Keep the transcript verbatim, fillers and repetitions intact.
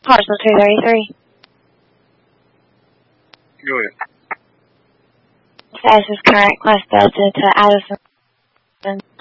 Parcel two thirty-three. Go ahead. Fastest current, class Delta to Addison.